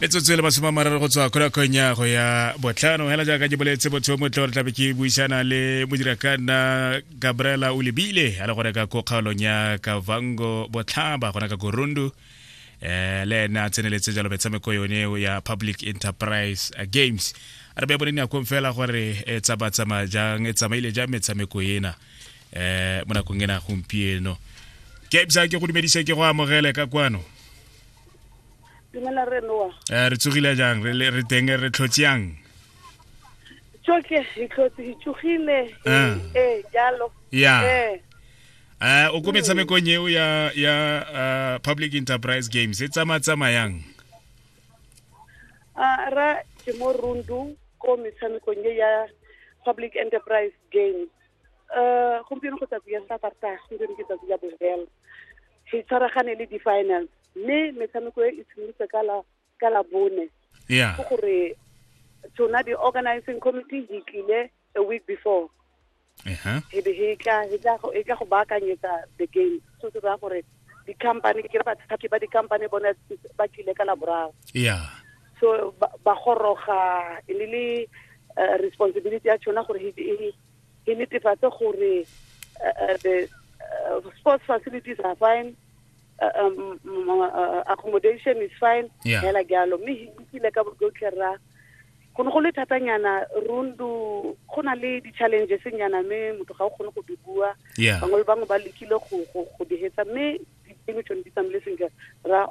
Metsotso le masoma mararo go tswa kgolakgong go ya botlhano hela jaaka ke boletse botho mo tlo re tlabe ke buisana le modirakana Gabriela Ulibile a le gore ka ko kgaolong ya Kavango Botlhaba gona ka Gorundu le ena tseneletse jalo metshameko yone ya Public Enterprise Games a re be boneng ya konfela gore tsabatsama jang tsamaile jang metshameko ena mona go ngena gompieno ke bza ke go dumedise ke go amogele ka kwano Dumela re noa. Re tsogile jang re teng re tlhotsiang. Tsoke e tlhotsi tsogile jalo. Ya. O go metshameko nyeo ya Public Enterprise Games e tsama yang. Ra ke mo rundu ko metshameko ya Public Enterprise Games. Gompieno go tsatsi ya Saterdag ke ke tsatsi ya bofelo. Ke tsaragane le di finals. Me metshameko e tshimolotse ka la bone. Yeah. Go gore tsona the organizing committee di tlile a week before. He ka go baakanyetsa the game. So se ba gore di company ke ba tsaki ba di company bona ba tlile ka la borao. Yeah. So ba goroga le responsibility ya tsona gore he netefatse gore the sports facilities are fine. Accommodation is fine. Hela galo mi ile ka go kera go le thatanyana rundu go na le di challenges nyana me motho ga o gone go di bua bangwe ba lekile go di hetsa me di tshwanetse di tsamile sentle ra